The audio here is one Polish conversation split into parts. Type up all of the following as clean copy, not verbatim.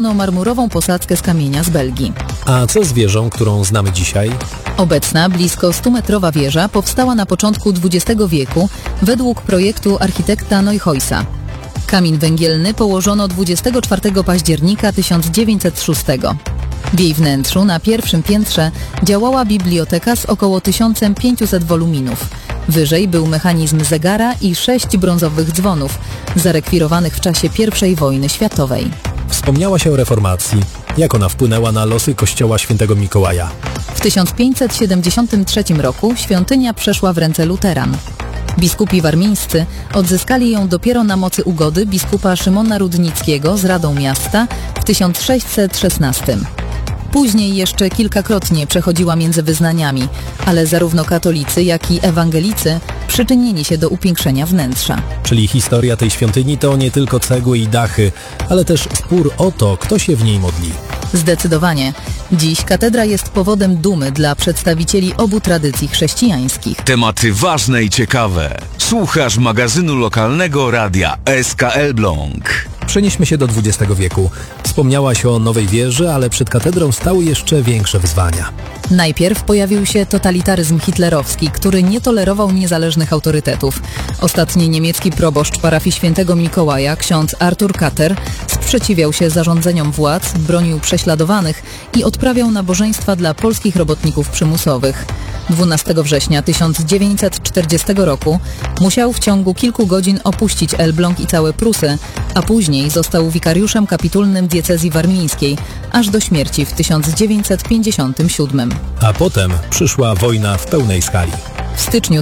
wybudowano marmurową posadzkę z kamienia z Belgii. A co z wieżą, którą znamy dzisiaj? Obecna, blisko 100-metrowa wieża powstała na początku XX wieku według projektu architekta Neuhäusa. Kamień węgielny położono 24 października 1906. W jej wnętrzu na pierwszym piętrze działała biblioteka z około 1500 woluminów. Wyżej był mechanizm zegara i 6 brązowych dzwonów, zarekwirowanych w czasie I wojny światowej. Wspomniałaś o reformacji. Jak ona wpłynęła na losy kościoła świętego Mikołaja? W 1573 roku świątynia przeszła w ręce luteran. Biskupi warmińscy odzyskali ją dopiero na mocy ugody biskupa Szymona Rudnickiego z Radą Miasta w 1616. Później jeszcze kilkakrotnie przechodziła między wyznaniami, ale zarówno katolicy, jak i ewangelicy przyczynili się do upiększenia wnętrza. Czyli historia tej świątyni to nie tylko cegły i dachy, ale też spór o to, kto się w niej modli. Zdecydowanie. Dziś katedra jest powodem dumy dla przedstawicieli obu tradycji chrześcijańskich. Tematy ważne i ciekawe. Słuchasz magazynu lokalnego radia SK Elbląg. Przenieśmy się do XX wieku. Wspomniałaś o nowej wieży, ale przed katedrą stały jeszcze większe wyzwania. Najpierw pojawił się totalitaryzm hitlerowski, który nie tolerował niezależnych autorytetów. Ostatni niemiecki proboszcz parafii świętego Mikołaja, ksiądz Artur Kater, sprzeciwiał się zarządzeniom władz, bronił prześladowanych i odprawiał nabożeństwa dla polskich robotników przymusowych. 12 września 1940 roku musiał w ciągu kilku godzin opuścić Elbląg i całe Prusy, a później został wikariuszem kapitulnym diecezji warmińskiej, aż do śmierci w 1957. A potem przyszła wojna w pełnej skali. W styczniu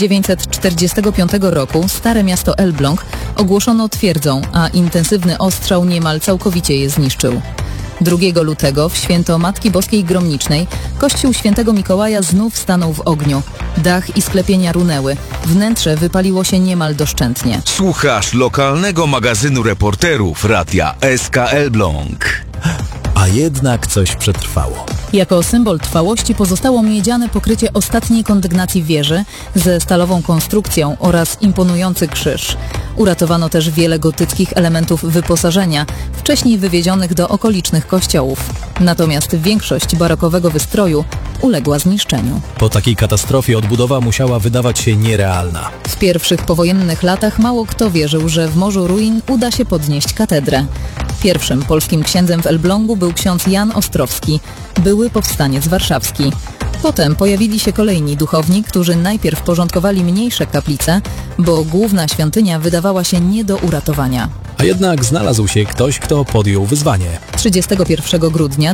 1945 roku Stare Miasto Elbląg ogłoszono twierdzą, a intensywny ostrzał niemal całkowicie je zniszczył. 2 lutego w święto Matki Boskiej Gromnicznej kościół świętego Mikołaja znów stanął w ogniu. Dach i sklepienia runęły. Wnętrze wypaliło się niemal doszczętnie. Słuchasz lokalnego magazynu reporterów radia SK Elbląg. A jednak coś przetrwało. Jako symbol trwałości pozostało miedziane pokrycie ostatniej kondygnacji wieży ze stalową konstrukcją oraz imponujący krzyż. Uratowano też wiele gotyckich elementów wyposażenia, wcześniej wywiezionych do okolicznych kościołów. Natomiast większość barokowego wystroju uległa zniszczeniu. Po takiej katastrofie odbudowa musiała wydawać się nierealna. W pierwszych powojennych latach mało kto wierzył, że w morzu ruin uda się podnieść katedrę. Pierwszym polskim księdzem w Elblągu był ksiądz Jan Ostrowski, były powstaniec warszawski. Potem pojawili się kolejni duchowni, którzy najpierw porządkowali mniejsze kaplice, bo główna świątynia wydawała się nie do uratowania. A jednak znalazł się ktoś, kto podjął wyzwanie. 31 grudnia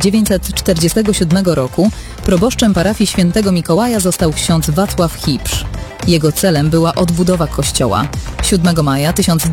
1947 roku proboszczem parafii świętego Mikołaja został ksiądz Wacław Hipsz. Jego celem była odbudowa kościoła. 7 maja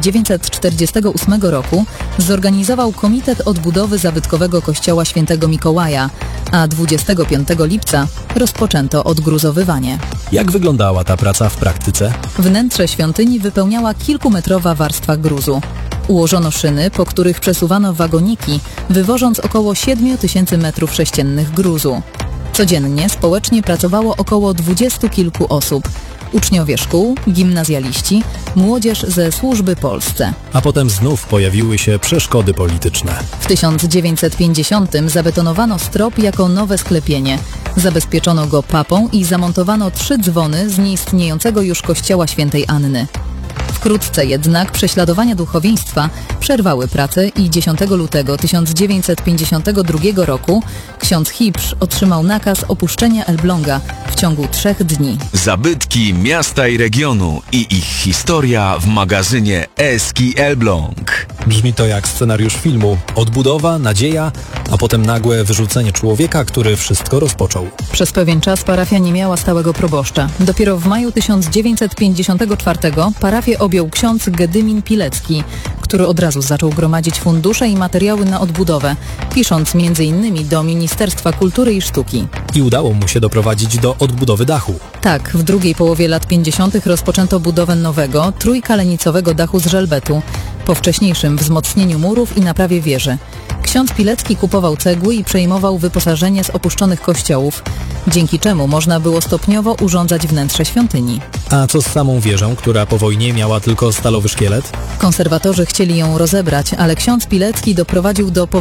1948 roku zorganizował Komitet Odbudowy Zabytkowego Kościoła Świętego Mikołaja, a 25 lipca rozpoczęto odgruzowywanie. Jak wyglądała ta praca w praktyce? Wnętrze świątyni wypełniała kilkumetrowa warstwa gruzu. Ułożono szyny, po których przesuwano wagoniki, wywożąc około 7000 m3 gruzu. Codziennie społecznie pracowało około 20 kilku osób. Uczniowie szkół, gimnazjaliści, młodzież ze służby Polsce. A potem znów pojawiły się przeszkody polityczne. W 1950 zabetonowano strop jako nowe sklepienie. Zabezpieczono go papą i zamontowano 3 dzwony z nieistniejącego już kościoła świętej Anny. Wkrótce jednak prześladowania duchowieństwa przerwały pracę i 10 lutego 1952 roku ksiądz Hipsz otrzymał nakaz opuszczenia Elbląga w ciągu 3 dni. Zabytki miasta i regionu i ich historia w magazynie Eski Elbląg. Brzmi to jak scenariusz filmu. Odbudowa, nadzieja, a potem nagłe wyrzucenie człowieka, który wszystko rozpoczął. Przez pewien czas parafia nie miała stałego proboszcza. Dopiero w maju 1954 parafię objął ksiądz Gedymin Pilecki, który od razu zaczął gromadzić fundusze i materiały na odbudowę, pisząc m.in. do Ministerstwa Kultury i Sztuki. I udało mu się doprowadzić do odbudowy dachu. Tak, w drugiej połowie lat 50. rozpoczęto budowę nowego, trójkalenicowego dachu z żelbetu, po wcześniejszym wzmocnieniu murów i naprawie wieży. Ksiądz Pilecki kupował cegły i przejmował wyposażenie z opuszczonych kościołów, dzięki czemu można było stopniowo urządzać wnętrze świątyni. A co z samą wieżą, która po wojnie miała tylko stalowy szkielet? Konserwatorzy chcieli ją rozebrać, ale ksiądz Pilecki doprowadził do